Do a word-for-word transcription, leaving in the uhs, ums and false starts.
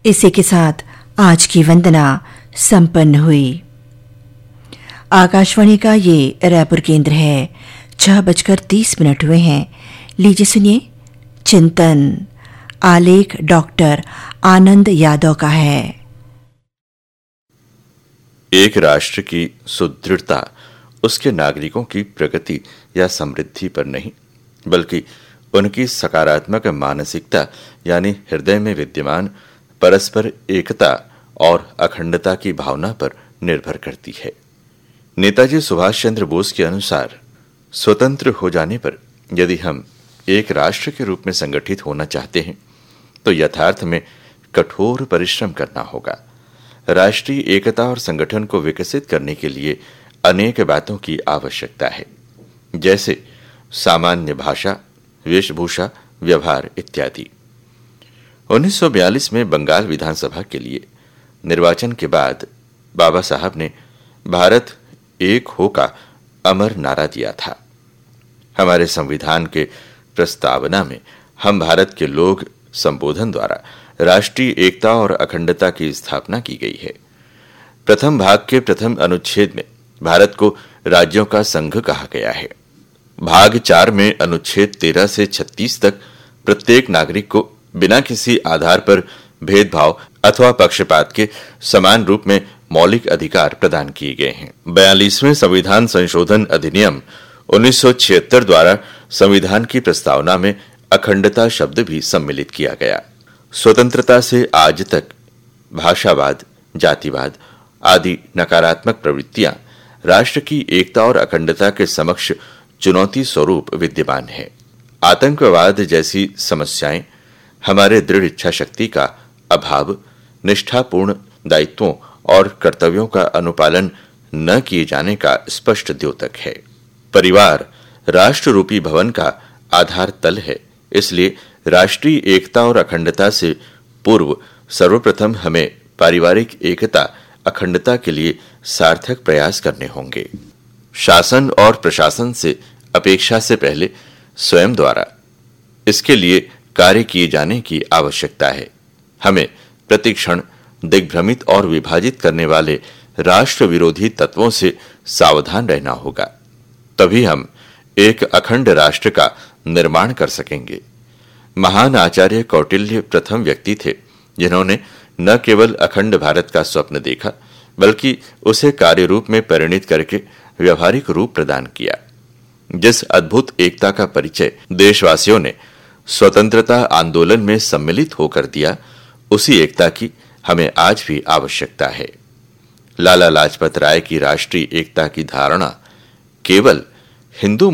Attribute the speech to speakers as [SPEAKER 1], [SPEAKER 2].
[SPEAKER 1] इसी के साथ आज की वंदना संपन्न हुई। आकाशवाणी का ये रायपुर केंद्र है। छह बजकर तीस मिनट हुए हैं। लीजिए सुनिए चिंतन। आलेख डॉक्टर आनंद यादव का है।
[SPEAKER 2] एक राष्ट्र की सुदृढ़ता उसके नागरिकों की प्रगति या समृद्धि पर नहीं, बल्कि उनकी सकारात्मक मानसिकता यानी हृदय में विद्यमान परस्पर एकता और अखंडता की भावना पर निर्भर करती है। नेताजी सुभाष चंद्र बोस के अनुसार स्वतंत्र हो जाने पर यदि हम एक राष्ट्र के रूप में संगठित होना चाहते हैं तो यथार्थ में कठोर परिश्रम करना होगा। राष्ट्रीय एकता और संगठन को विकसित करने के लिए अनेक बातों की आवश्यकता है, जैसे सामान्य भाषा, वेशभूषा, व्यवहार इत्यादि। उन्नीस सौ बयालीस में बंगाल विधानसभा के लिए निर्वाचन के बाद बाबा साहब ने भारत एक हो का अमर नारा दिया था। हमारे संविधान के प्रस्तावना में हम भारत के लोग संबोधन द्वारा राष्ट्रीय एकता और अखंडता की स्थापना की गई है। प्रथम भाग के प्रथम अनुच्छेद में भारत को राज्यों का संघ कहा गया है। भाग चार में अनुच्छेद तेरह से छत्तीस तक प्रत्येक नागरिक को बिना किसी आधार पर भेदभाव अथवा पक्षपात के समान रूप में मौलिक अधिकार प्रदान किए गए हैं। बयालीसवें संविधान संशोधन अधिनियम उन्नीस सौ छिहत्तर द्वारा संविधान की प्रस्तावना में अखंडता शब्द भी सम्मिलित किया गया। स्वतंत्रता से आज तक भाषावाद, जातिवाद आदि नकारात्मक प्रवृत्तियां राष्ट्र की एकता और अखंडता के समक्ष चुनौती स्वरूप विद्यमान है। आतंकवाद जैसी समस्याएं हमारे दृढ़ इच्छा शक्ति का अभाव, निष्ठापूर्ण दायित्वों और कर्तव्यों का अनुपालन न किए जाने का स्पष्ट द्योतक है। परिवार राष्ट्र रूपी भवन का आधार तल है, इसलिए राष्ट्रीय एकता और अखंडता से पूर्व सर्वप्रथम हमें पारिवारिक एकता, अखंडता के लिए सार्थक प्रयास करने होंगे। शासन और प्रशासन से अपेक्षा से पहले स्वयं द्वारा इसके लिए कार्य किए जाने की आवश्यकता है। हमें प्रतिक्षण दिग्भ्रमित और विभाजित करने वाले राष्ट्र विरोधी तत्वों से सावधान रहना होगा, तभी हम एक अखंड राष्ट्र का निर्माण कर सकेंगे। महान आचार्य कौटिल्य प्रथम व्यक्ति थे जिन्होंने न केवल अखंड भारत का स्वप्न देखा, बल्कि उसे कार्य रूप में परिणित करके व्यवहारिक रूप प्रदान किया। जिस अद्भुत एकता का परिचय देशवासियों ने स्वतंत्रता आंदोलन में सम्मिलित होकर दिया, उसी एकता की हमें आज भी आवश्यकता है। लाला लाजपत राय की राष्ट्रीय एकता की धारणा केवल हिंदू